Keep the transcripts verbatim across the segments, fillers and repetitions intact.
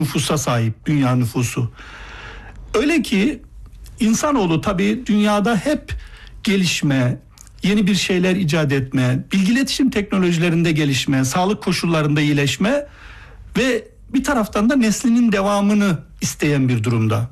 nüfusa sahip dünya nüfusu. Öyle ki insanoğlu tabii dünyada hep gelişme, yeni bir şeyler icat etme, bilgi iletişim teknolojilerinde gelişme, sağlık koşullarında iyileşme ve bir taraftan da neslinin devamını isteyen bir durumda.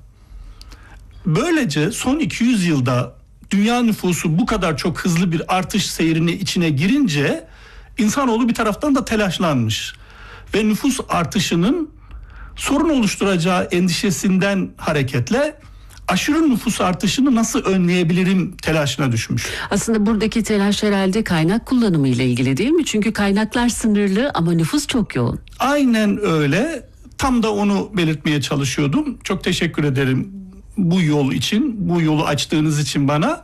Böylece son iki yüz yılda dünya nüfusu bu kadar çok hızlı bir artış seyrini içine girince insanoğlu bir taraftan da telaşlanmış ve nüfus artışının sorun oluşturacağı endişesinden hareketle aşırı nüfus artışını nasıl önleyebilirim telaşına düşmüş. Aslında buradaki telaş herhalde kaynak kullanımı ile ilgili değil mi? Çünkü kaynaklar sınırlı ama nüfus çok yoğun. Aynen öyle. Tam da onu belirtmeye çalışıyordum. Çok teşekkür ederim bu yol için, bu yolu açtığınız için bana.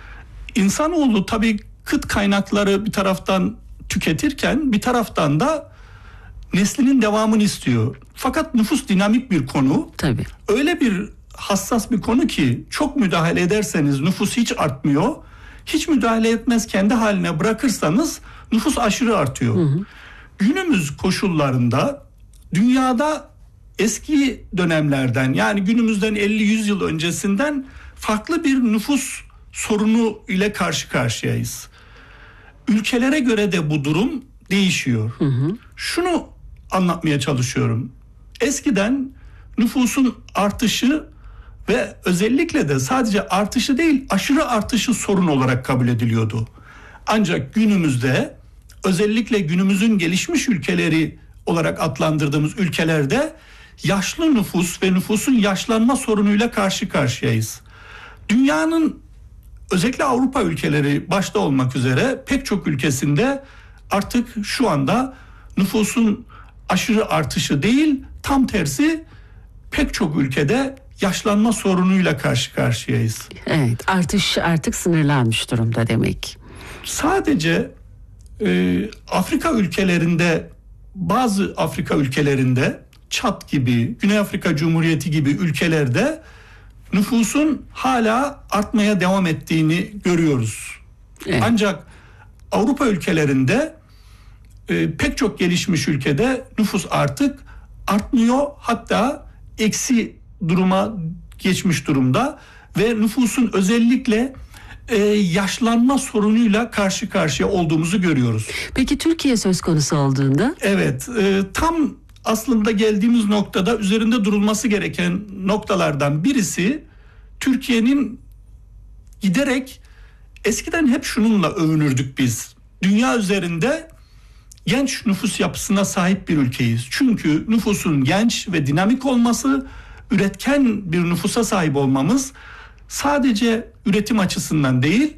İnsanoğlu tabii kıt kaynakları bir taraftan tüketirken bir taraftan da neslinin devamını istiyor. Fakat nüfus dinamik bir konu. Tabii. Öyle bir hassas bir konu ki çok müdahale ederseniz nüfus hiç artmıyor. Hiç müdahale etmez kendi haline bırakırsanız nüfus aşırı artıyor. Hı hı. Günümüz koşullarında dünyada eski dönemlerden yani günümüzden elli yüz yıl öncesinden farklı bir nüfus sorunu ile karşı karşıyayız. Ülkelere göre de bu durum değişiyor. Hı hı. Şunu anlatmaya çalışıyorum. Eskiden nüfusun artışı ve özellikle de sadece artışı değil aşırı artışı sorun olarak kabul ediliyordu. Ancak günümüzde özellikle günümüzün gelişmiş ülkeleri olarak adlandırdığımız ülkelerde yaşlı nüfus ve nüfusun yaşlanma sorunuyla karşı karşıyayız. Dünyanın özellikle Avrupa ülkeleri başta olmak üzere pek çok ülkesinde artık şu anda nüfusun aşırı artışı değil tam tersi pek çok ülkede yaşlanma sorunuyla karşı karşıyayız. Evet, artış artık sınırlanmış durumda demek. Sadece e, Afrika ülkelerinde bazı Afrika ülkelerinde Çad gibi, Güney Afrika Cumhuriyeti gibi ülkelerde nüfusun hala artmaya devam ettiğini görüyoruz. Evet. Ancak Avrupa ülkelerinde e, pek çok gelişmiş ülkede nüfus artık artmıyor, hatta eksi duruma geçmiş durumda ve nüfusun özellikle e, yaşlanma sorunuyla karşı karşıya olduğumuzu görüyoruz. Peki Türkiye söz konusu olduğunda? Evet, e, tam aslında geldiğimiz noktada üzerinde durulması gereken noktalardan birisi Türkiye'nin giderek eskiden hep şununla övünürdük biz. Dünya üzerinde genç nüfus yapısına sahip bir ülkeyiz. Çünkü nüfusun genç ve dinamik olması, üretken bir nüfusa sahip olmamız sadece üretim açısından değil,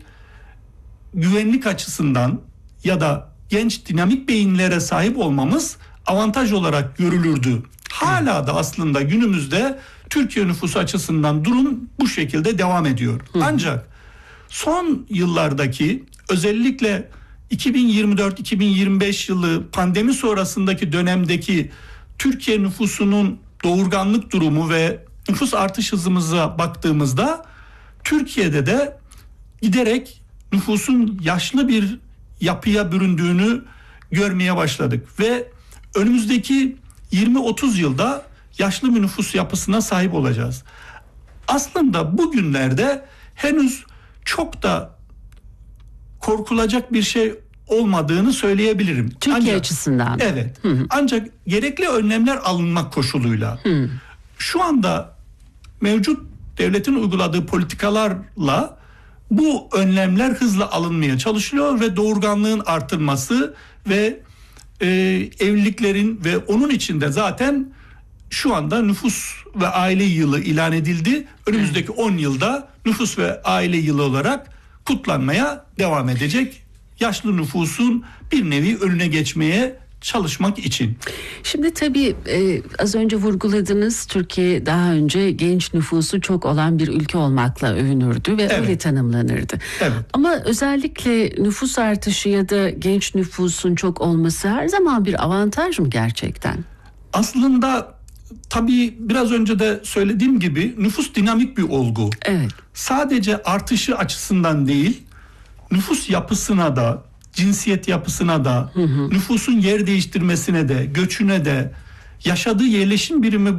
güvenlik açısından ya da genç dinamik beyinlere sahip olmamız avantaj olarak görülürdü. Hala da aslında günümüzde Türkiye nüfusu açısından durum bu şekilde devam ediyor. Hı. Ancak son yıllardaki özellikle iki bin yirmi dört iki bin yirmi beş yılı pandemi sonrasındaki dönemdeki Türkiye nüfusunun doğurganlık durumu ve nüfus artış hızımıza baktığımızda Türkiye'de de giderek nüfusun yaşlı bir yapıya büründüğünü görmeye başladık ve önümüzdeki yirmi otuz yılda yaşlı bir nüfus yapısına sahip olacağız. Aslında bugünlerde henüz çok da korkulacak bir şey olmadığını söyleyebilirim. Türkiye ancak, açısından. Evet. Hı hı. Ancak gerekli önlemler alınmak koşuluyla. Hı. Şu anda mevcut devletin uyguladığı politikalarla bu önlemler hızla alınmaya çalışılıyor ve doğurganlığın artırması ve e, evliliklerin ve onun içinde zaten şu anda nüfus ve aile yılı ilan edildi. Önümüzdeki Hı. on yılda nüfus ve aile yılı olarak kutlanmaya devam edecek. Yaşlı nüfusun bir nevi önüne geçmeye çalışmak için. Şimdi tabii e, az önce vurguladınız, Türkiye daha önce genç nüfusu çok olan bir ülke olmakla övünürdü ve evet. öyle tanımlanırdı. Evet. Ama özellikle nüfus artışı ya da genç nüfusun çok olması her zaman bir avantaj mı gerçekten? Aslında tabii biraz önce de söylediğim gibi nüfus dinamik bir olgu. Evet. Sadece artışı açısından değil, nüfus yapısına da, cinsiyet yapısına da, hı hı. nüfusun yer değiştirmesine de, göçüne de, yaşadığı yerleşim birimi